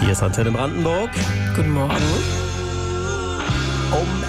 Hier ist Antenne Brandenburg. Guten Morgen. Um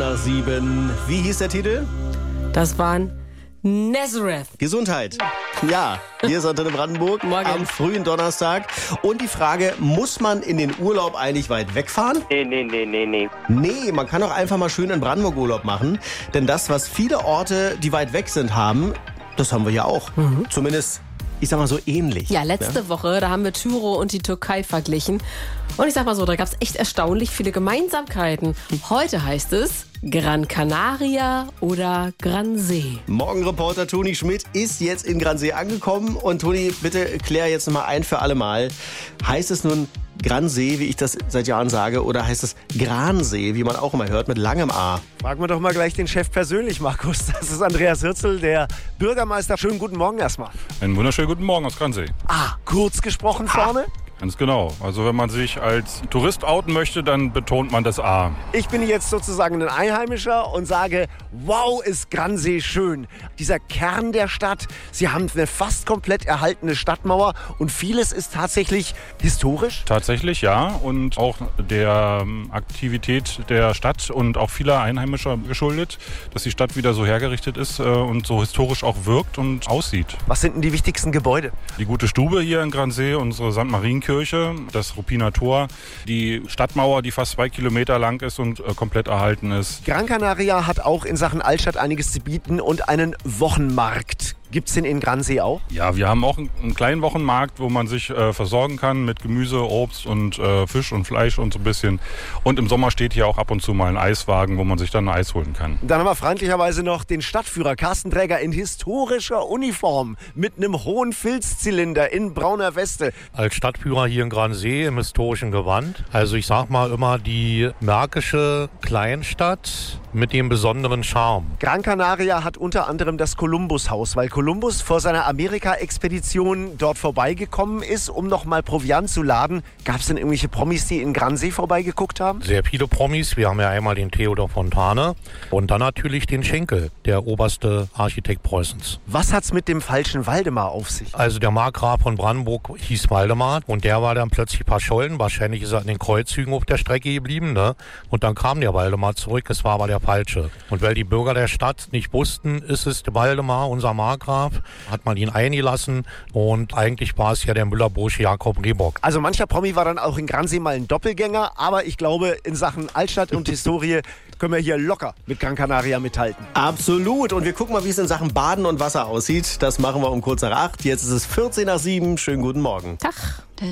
7:11. Wie hieß der Titel? Das waren Nazareth. Gesundheit. Ja, hier ist Antenne Brandenburg Morgen. am frühen Donnerstag. Und die Frage, muss man in den Urlaub eigentlich weit wegfahren? Nee. Nee, man kann auch einfach mal schön in Brandenburg Urlaub machen. Denn das, was viele Orte, die weit weg sind, haben, das haben wir ja auch. Zumindest, ich sag mal so ähnlich. Ja, letzte Woche, da haben wir Tyro und die Türkei verglichen. Und ich sag mal so, da gab es echt erstaunlich viele Gemeinsamkeiten. Heute heißt es Gran Canaria oder Gransee. Morgenreporter Toni Schmidt ist jetzt in Gransee angekommen. Und Toni, bitte klär jetzt nochmal ein für alle Mal. Heißt es nun Gransee, wie ich das seit Jahren sage, oder heißt es Gransee, wie man auch immer hört, mit langem A? Fragen wir doch mal gleich den Chef persönlich, Markus. Das ist Andreas Hirzel, der Bürgermeister. Schönen guten Morgen erstmal. Einen wunderschönen guten Morgen aus Gransee. Kurz gesprochen vorne. Ganz genau. Also wenn man sich als Tourist outen möchte, dann betont man das A. Ich bin jetzt sozusagen ein Einheimischer und sage, wow, ist Gransee schön. Dieser Kern der Stadt, sie haben eine fast komplett erhaltene Stadtmauer und vieles ist tatsächlich historisch. Tatsächlich ja, und auch der Aktivität der Stadt und auch vieler Einheimischer geschuldet, dass die Stadt wieder so hergerichtet ist und so historisch auch wirkt und aussieht. Was sind denn die wichtigsten Gebäude? Die Gute Stube hier in Gransee, unsere St. Marienkirche, das Ruppiner Tor, die Stadtmauer, die fast 2 Kilometer lang ist und komplett erhalten ist. Gran Canaria hat auch in Sachen Altstadt einiges zu bieten und einen Wochenmarkt. Gibt es den in Gransee auch? Ja, wir haben auch einen kleinen Wochenmarkt, wo man sich versorgen kann mit Gemüse, Obst und Fisch und Fleisch und so ein bisschen. Und im Sommer steht hier auch ab und zu mal ein Eiswagen, wo man sich dann ein Eis holen kann. Dann haben wir freundlicherweise noch den Stadtführer Carsten Träger in historischer Uniform mit einem hohen Filzzylinder in brauner Weste. Als Stadtführer hier in Gransee im historischen Gewand. Also ich sag mal immer die märkische Kleinstadt mit dem besonderen Charme. Gran Canaria hat unter anderem das Kolumbushaus, weil Kolumbus vor seiner Amerika-Expedition dort vorbeigekommen ist, um noch mal Proviant zu laden. Gab es denn irgendwelche Promis, die in Gransee vorbeigeguckt haben? Sehr viele Promis. Wir haben ja einmal den Theodor Fontane und dann natürlich den Schenkel, der oberste Architekt Preußens. Was hat's mit dem falschen Waldemar auf sich? Also der Markgraf von Brandenburg hieß Waldemar und der war dann plötzlich verschollen. Wahrscheinlich ist er an den Kreuzzügen auf der Strecke geblieben, ne? Und dann kam der Waldemar zurück, es war aber der falsche. Und weil die Bürger der Stadt nicht wussten, ist es der Waldemar, unser Markgraf, hat man ihn eingelassen und eigentlich war es ja der Müller-Bursche Jakob Rehbock. Also mancher Promi war dann auch in Gransee mal ein Doppelgänger, aber ich glaube, in Sachen Altstadt und Historie können wir hier locker mit Gran Canaria mithalten. Absolut. Und wir gucken mal, wie es in Sachen Baden und Wasser aussieht. Das machen wir um kurz nach 8. Jetzt ist es 7:14. Schönen guten Morgen. Tag.